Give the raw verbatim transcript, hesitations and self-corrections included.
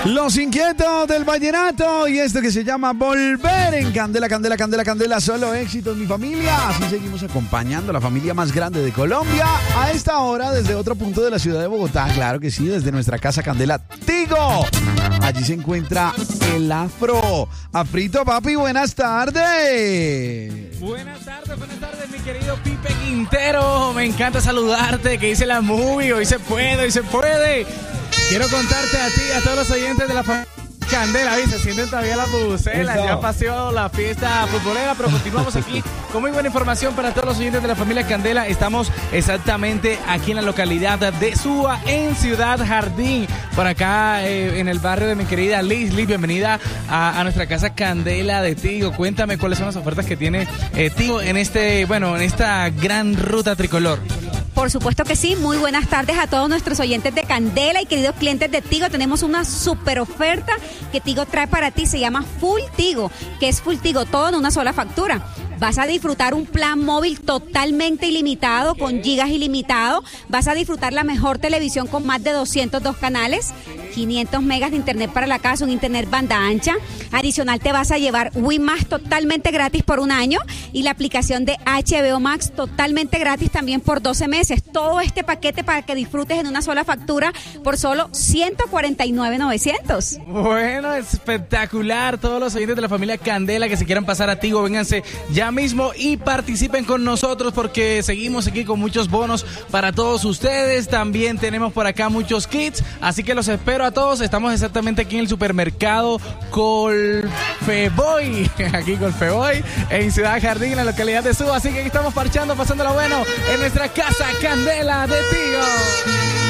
Los inquietos del vallenato y esto que se llama Volver en Candela, Candela, Candela, Candela, solo éxitos, mi familia. Así seguimos acompañando a la familia más grande de Colombia a esta hora desde otro punto de la ciudad de Bogotá. Claro que sí, desde nuestra casa Candela Tigo. Allí se encuentra el Afro. Afrito, papi, buenas tardes. Buenas tardes, buenas tardes, mi querido Pipe Quintero. Me encanta saludarte, que dice la movie. Hoy se puede, hoy se puede. Quiero contarte a ti, a todos los oyentes de la familia Candela, ¿sí? Se sienten todavía las bubucelas, ya pasó la fiesta futbolera, pero continuamos aquí con muy buena información para todos los oyentes de la familia Candela. Estamos exactamente aquí en la localidad de Suba, en Ciudad Jardín, por acá eh, en el barrio de mi querida Liz. Liz, bienvenida a, a nuestra casa Candela de Tigo. Cuéntame cuáles son las ofertas que tiene eh, Tigo en este, bueno, en esta gran ruta tricolor. Por supuesto que sí, muy buenas tardes a todos nuestros oyentes de Candela y queridos clientes de Tigo. Tenemos una super oferta que Tigo trae para ti, se llama Full Tigo, que es Full Tigo, todo en una sola factura. Vas a disfrutar un plan móvil totalmente ilimitado, con gigas ilimitados. Vas a disfrutar la mejor televisión con más de doscientos dos canales, quinientos megas de internet para la casa, un internet banda ancha. Adicional te vas a llevar Wii Más totalmente gratis por un año y la aplicación de H B O Max totalmente gratis también por doce meses. Todo este paquete para que disfrutes en una sola factura por solo ciento cuarenta y nueve mil novecientos. Bueno, espectacular. Todos los oyentes de la familia Candela que se quieran pasar a Tigo, vénganse ya mismo y participen con nosotros porque seguimos aquí con muchos bonos para todos ustedes. También tenemos por acá muchos kits, así que los espero a todos. Estamos exactamente aquí en el supermercado Colfeboy, aquí Colfeboy, en Ciudad Jardín, en la localidad de Suba. Así que aquí estamos parchando, pasándola bueno en nuestra casa Candela de Tigo.